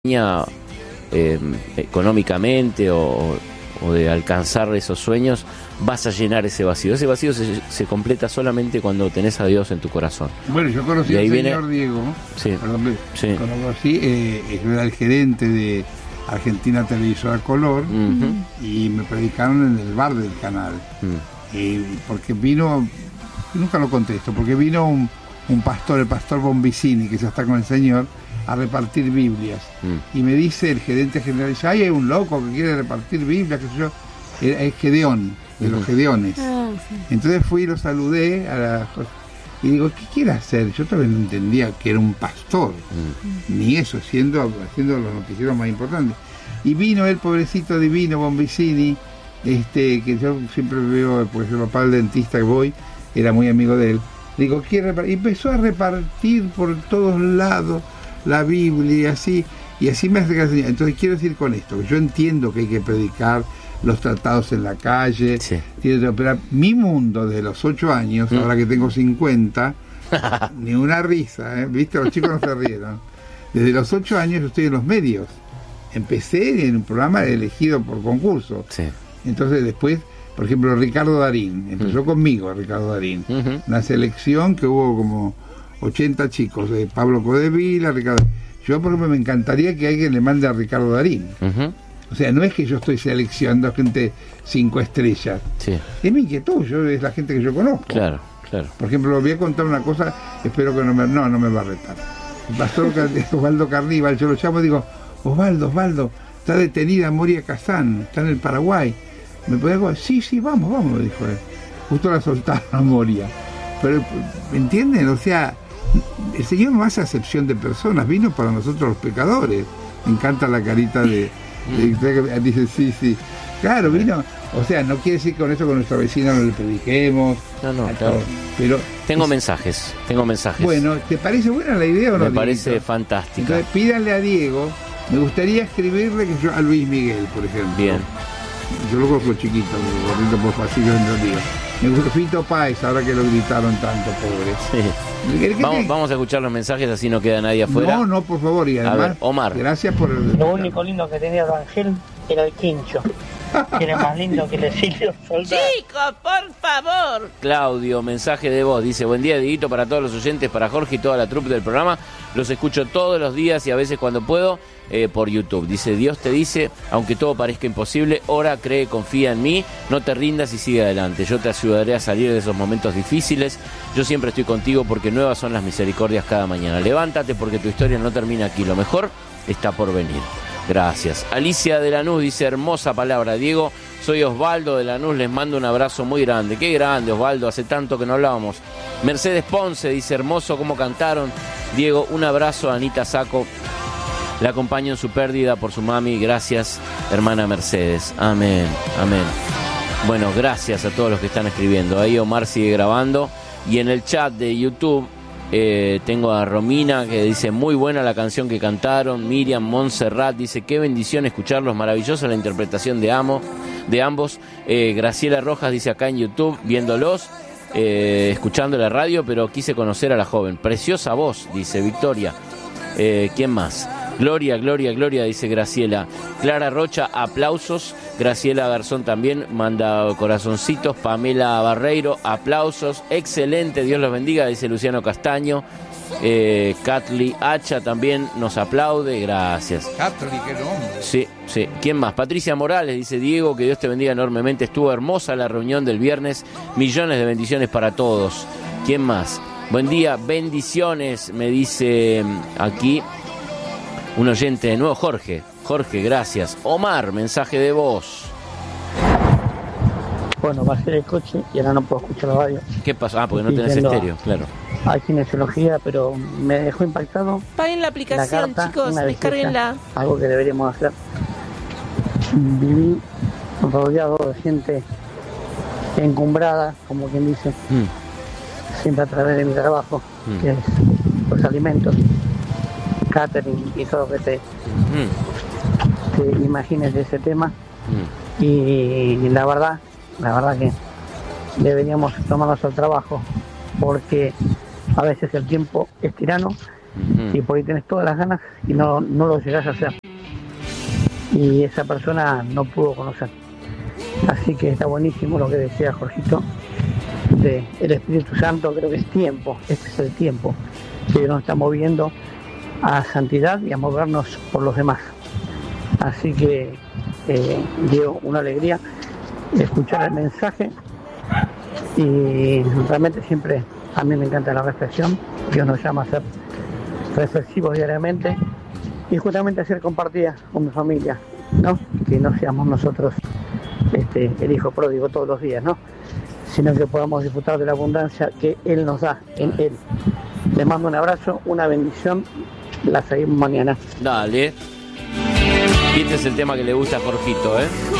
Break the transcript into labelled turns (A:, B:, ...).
A: económicamente o de alcanzar esos sueños, vas a llenar ese vacío. Ese vacío se completa solamente cuando tenés a Dios en tu corazón.
B: Bueno, yo conocí al señor Diego,
A: sí, sí.
B: Conocí, era el gerente de Argentina Televisora Color, y me predicaron en el bar del canal. Porque vino, nunca lo contesto, porque vino un pastor, el pastor Bombicini, que ya está con el señor, a repartir Biblias. Y me dice el gerente general, dice, hay un loco que quiere repartir Biblias, qué sé yo. Es Gedeón, de los Gedeones. Entonces fui y lo saludé y digo, ¿qué quiere hacer? Yo todavía no entendía que era un pastor, ni eso, haciendo los noticieros más importantes. Y vino el pobrecito divino Bombicini, que yo siempre veo, porque el papá del dentista que voy, era muy amigo de él. Digo, ¿quiere repartir? Y empezó a repartir por todos lados la Biblia, y así me hace el Señor. Entonces quiero decir con esto, que yo entiendo que hay que predicar los tratados en la calle, pero mi mundo desde los 8 años, ahora que tengo 50, ni una risa, ¿viste? Los chicos no se rieron. Desde los 8 años yo estoy en los medios. Empecé en un programa elegido por concurso. Entonces después, por ejemplo, Ricardo Darín, empezó conmigo Ricardo Darín. Una selección que hubo como 80 chicos, de Pablo Codevila, Ricardo. Yo, por ejemplo, me encantaría que alguien le mande a Ricardo Darín. O sea, no es que yo estoy seleccionando gente 5 estrellas. Es mi inquietud, es la gente que yo conozco. Claro. Por ejemplo, voy a contar una cosa, espero que no me va a retar. El pastor Osvaldo Carníbal, yo lo llamo y digo, Osvaldo, está detenida Moria Kazán, está en el Paraguay. ¿Me puede decir? Sí, vamos, me dijo él. Justo la soltaron a Moria. Pero, ¿me entienden? O sea, el Señor no hace acepción de personas, vino para nosotros los pecadores. Me encanta la carita dice, sí. Claro, vino. O sea, no quiere decir con eso con nuestra vecina no le prediquemos. No, claro. Pero tengo mensajes. Bueno, ¿te parece buena la idea o no? Me parece fantástica. Entonces, pídanle a Diego. Me gustaría escribirle a Luis Miguel, por ejemplo. Bien. Yo lo conozco chiquito, corriendo por pasillos en los días. Me gusta Fito Páez, ahora que lo gritaron tanto, pobre. Vamos a escuchar los mensajes, así no queda nadie afuera. No, por favor. Y además, a ver, Omar. Gracias por el...
C: Lo único lindo que tenía Rangel era el quincho. Era más lindo que el Silvio Soldado.
A: Chicos, por favor. Claudio, mensaje de voz. Dice, buen día, Dieguito, para todos los oyentes, para Jorge y toda la troupe del programa. Los escucho todos los días y a veces cuando puedo por YouTube. Dice, Dios te dice, aunque todo parezca imposible, ora, cree, confía en mí, no te rindas y sigue adelante. Yo te ayudaré a salir de esos momentos difíciles. Yo siempre estoy contigo porque nuevas son las misericordias cada mañana. Levántate porque tu historia no termina aquí. Lo mejor está por venir. Gracias. Alicia de Lanús dice, hermosa palabra, Diego. Soy Osvaldo de Lanús, les mando un abrazo muy grande. Qué grande, Osvaldo, hace tanto que no hablábamos. Mercedes Ponce dice, hermoso cómo cantaron. Diego, un abrazo a Anita Saco. La acompaño en su pérdida por su mami. Gracias, hermana Mercedes. Amén. Bueno, gracias a todos los que están escribiendo. Ahí Omar sigue grabando. Y en el chat de YouTube tengo a Romina que dice, muy buena la canción que cantaron. Miriam Montserrat dice, qué bendición escucharlos, maravillosa la interpretación de ambos. Graciela Rojas dice acá en YouTube, viéndolos, escuchando la radio, pero quise conocer a la joven. Preciosa voz, dice Victoria. ¿Quién más? Gloria, dice Graciela. Clara Rocha, aplausos. Graciela Garzón también manda corazoncitos. Pamela Barreiro, aplausos. Excelente, Dios los bendiga, dice Luciano Castaño. Catly Hacha también nos aplaude, gracias. Catly, qué nombre. Sí. ¿Quién más? Patricia Morales dice, Diego, que Dios te bendiga enormemente. Estuvo hermosa la reunión del viernes. Millones de bendiciones para todos. ¿Quién más? Buen día, bendiciones, me dice aquí un oyente de nuevo, Jorge, gracias. Omar, mensaje de voz.
C: Bueno, bajé del coche y ahora no puedo escuchar la radio.
A: ¿Qué pasó? Porque no tenés estéreo, claro.
C: Hay kinesiología, pero me dejó impactado.
D: Paguen la aplicación, la carta, chicos, descárguenla.
C: Algo que deberíamos hacer. Viví rodeado de gente encumbrada, como quien dice, siempre a través de mi trabajo, que es los alimentos. Catering y todo lo que te imagines de ese tema. Y la verdad que deberíamos tomarnos el trabajo, porque a veces el tiempo es tirano Y por ahí tenés todas las ganas y no lo llegás a hacer. Y esa persona no pudo conocer. Así que está buenísimo lo que decía Jorgito de el Espíritu Santo. Creo que es tiempo, este es el tiempo que nos está moviendo a santidad y a movernos por los demás. Así que dio una alegría escuchar el mensaje y realmente siempre a mí me encanta la reflexión. Dios nos llama a ser reflexivos diariamente y justamente a ser compartidas con mi familia, ¿no? Que no seamos nosotros el hijo pródigo todos los días, ¿no? Sino que podamos disfrutar de la abundancia que Él nos da en Él. Les mando un abrazo, una bendición, la seguimos mañana.
A: Dale. Y este es el tema que le gusta a Jorgito, ¿eh?